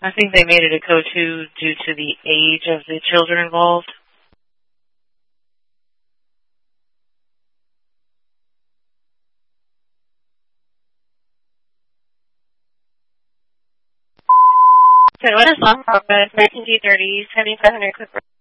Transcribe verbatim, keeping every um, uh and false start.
I think they made it a code two due to the age of the children involved. So what is long progress, nineteen G thirty, seventy-five hundred clip.